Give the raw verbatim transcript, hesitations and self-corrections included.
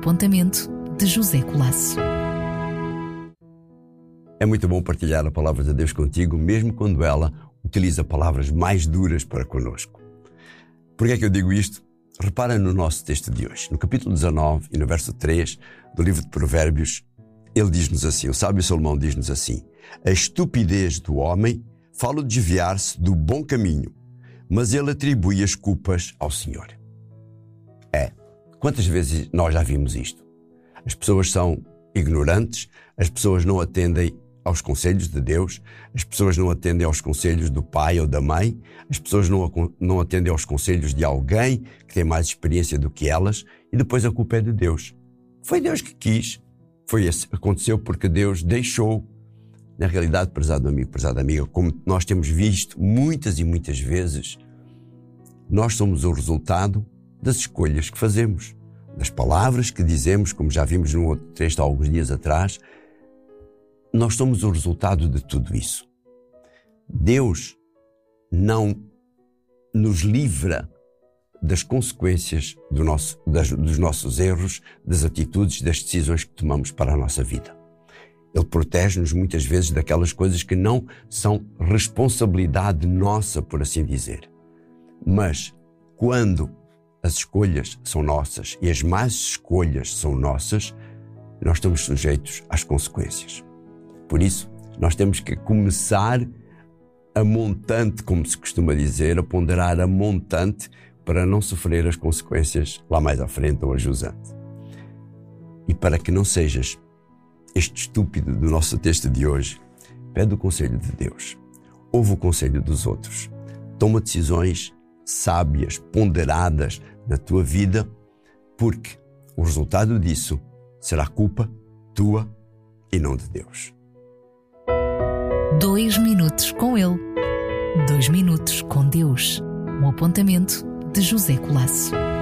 apontamento de José Colasso. É muito bom partilhar a palavra de Deus contigo, mesmo quando ela utiliza palavras mais duras para conosco. Por que é que eu digo isto? Repara no nosso texto de hoje. No capítulo dezanove e no verso três do livro de Provérbios, ele diz-nos assim, o sábio Salomão diz-nos assim: a estupidez do homem fala de desviar-se do bom caminho, mas ele atribui as culpas ao Senhor. É, quantas vezes nós já vimos isto? As pessoas são ignorantes, as pessoas não atendem aos conselhos de Deus, as pessoas não atendem aos conselhos do pai ou da mãe, as pessoas não, não atendem aos conselhos de alguém que tem mais experiência do que elas, e depois a culpa é de Deus. Foi Deus que quis, foi esse, aconteceu porque Deus deixou. Na realidade, prezado amigo, prezada amiga, como nós temos visto muitas e muitas vezes, nós somos o resultado das escolhas que fazemos, das palavras que dizemos, como já vimos num outro texto há alguns dias atrás. Nós somos o resultado de tudo isso. Deus não nos livra das consequências do nosso, das, dos nossos erros, das atitudes, das decisões que tomamos para a nossa vida. Ele protege-nos muitas vezes daquelas coisas que não são responsabilidade nossa, por assim dizer. Mas quando as escolhas são nossas e as más escolhas são nossas, nós estamos sujeitos às consequências. Por isso, nós temos que começar a montante, como se costuma dizer, a ponderar a montante para não sofrer as consequências lá mais à frente ou a jusante. E para que não sejas este estúpido do nosso texto de hoje, pede o conselho de Deus. Ouve o conselho dos outros. Toma decisões sábias, ponderadas na tua vida, porque o resultado disso será culpa tua e não de Deus. Dois minutos com ele. Dois minutos com Deus. Um apontamento de José Colasso.